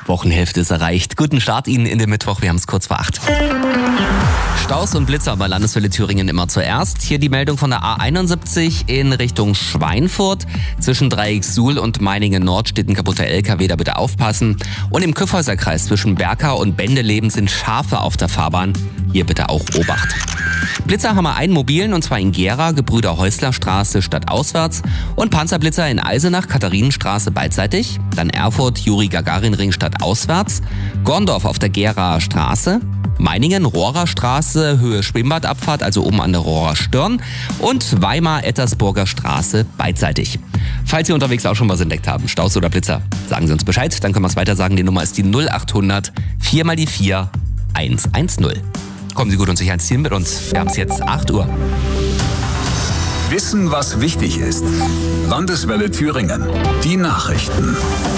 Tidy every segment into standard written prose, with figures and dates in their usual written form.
Wochenhälfte ist erreicht. Guten Start Ihnen in den Mittwoch, wir haben es kurz vor 8. Staus und Blitzer bei Landeswelle Thüringen immer zuerst. Hier die Meldung von der A71 in Richtung Schweinfurt. Zwischen Dreieck-Suhl und Meiningen-Nord steht ein kaputter LKW, da bitte aufpassen. Und im Kyffhäuserkreis zwischen Berkau und Bendeleben sind Schafe auf der Fahrbahn. Hier bitte auch Obacht. Blitzer haben wir einen mobilen, und zwar in Gera, Gebrüder-Häusler-Straße stadtauswärts, und Panzerblitzer in Eisenach, Katharinenstraße beidseitig, dann Erfurt, Juri-Gagarin-Ring stadtauswärts, Gorndorf auf der Geraer Straße, Meiningen, Rohrer Straße, Höhe Schwimmbadabfahrt, also oben an der Rohrer Stirn, und Weimar-Ettersburger Straße beidseitig. Falls Sie unterwegs auch schon was entdeckt haben, Staus oder Blitzer, sagen Sie uns Bescheid, dann können wir es weiter sagen. Die Nummer ist die 0800 4x4 110. Kommen Sie gut und sicher ins Ziel mit uns. Wir haben es jetzt 8 Uhr. Wissen, was wichtig ist. Landeswelle Thüringen. Die Nachrichten.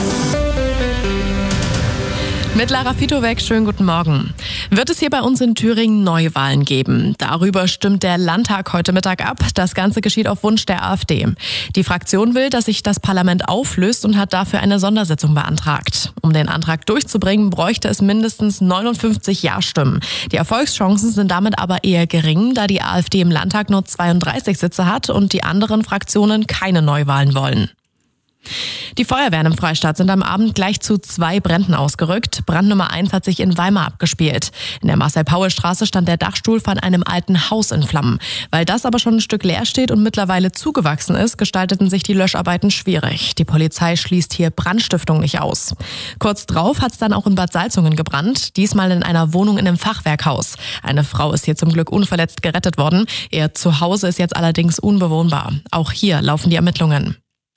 Mit Lara Fitowek, schönen guten Morgen. Wird es hier bei uns in Thüringen Neuwahlen geben? Darüber stimmt der Landtag heute Mittag ab. Das Ganze geschieht auf Wunsch der AfD. Die Fraktion will, dass sich das Parlament auflöst und hat dafür eine Sondersitzung beantragt. Um den Antrag durchzubringen, bräuchte es mindestens 59 Ja-Stimmen. Die Erfolgschancen sind damit aber eher gering, da die AfD im Landtag nur 32 Sitze hat und die anderen Fraktionen keine Neuwahlen wollen. Die Feuerwehren im Freistaat sind am Abend gleich zu 2 Bränden ausgerückt. Brand Nummer 1 hat sich in Weimar abgespielt. In der Marcel-Paul-Straße stand der Dachstuhl von einem alten Haus in Flammen. Weil das aber schon ein Stück leer steht und mittlerweile zugewachsen ist, gestalteten sich die Löscharbeiten schwierig. Die Polizei schließt hier Brandstiftung nicht aus. Kurz drauf hat es dann auch in Bad Salzungen gebrannt, diesmal in einer Wohnung in einem Fachwerkhaus. Eine Frau ist hier zum Glück unverletzt gerettet worden. Ihr Zuhause ist jetzt allerdings unbewohnbar. Auch hier laufen die Ermittlungen.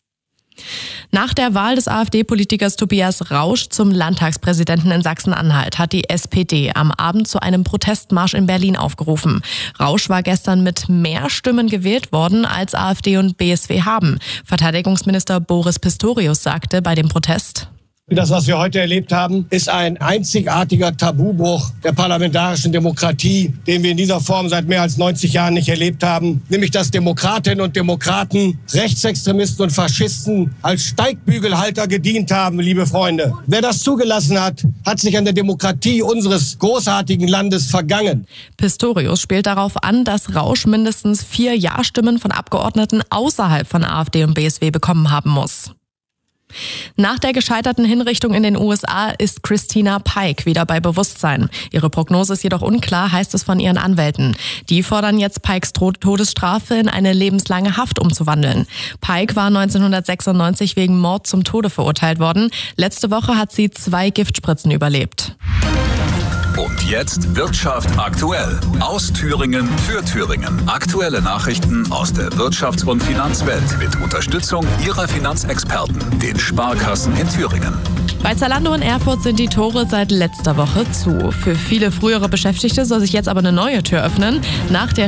Nach der Wahl des AfD-Politikers Tobias Rausch zum Landtagspräsidenten in Sachsen-Anhalt hat die SPD am Abend zu einem Protestmarsch in Berlin aufgerufen. Rausch war gestern mit mehr Stimmen gewählt worden, als AfD und BSW haben. Verteidigungsminister Boris Pistorius sagte bei dem Protest: Das, was wir heute erlebt haben, ist ein einzigartiger Tabubruch der parlamentarischen Demokratie, den wir in dieser Form seit mehr als 90 Jahren nicht erlebt haben. Nämlich, dass Demokratinnen und Demokraten, Rechtsextremisten und Faschisten als Steigbügelhalter gedient haben, liebe Freunde. Wer das zugelassen hat, hat sich an der Demokratie unseres großartigen Landes vergangen. Pistorius spielt darauf an, dass Rausch mindestens 4 Ja-Stimmen von Abgeordneten außerhalb von AfD und BSW bekommen haben muss. Nach der gescheiterten Hinrichtung in den USA ist Christina Pike wieder bei Bewusstsein. Ihre Prognose ist jedoch unklar, heißt es von ihren Anwälten. Die fordern jetzt, Pikes Todesstrafe in eine lebenslange Haft umzuwandeln. Pike war 1996 wegen Mord zum Tode verurteilt worden. Letzte Woche hat sie 2 Giftspritzen überlebt. Und jetzt Wirtschaft aktuell. Aus Thüringen für Thüringen. Aktuelle Nachrichten aus der Wirtschafts- und Finanzwelt mit Unterstützung Ihrer Finanzexperten, den Sparkassen in Thüringen. Bei Zalando in Erfurt sind die Tore seit letzter Woche zu. Für viele frühere Beschäftigte soll sich jetzt aber eine neue Tür öffnen. Nach der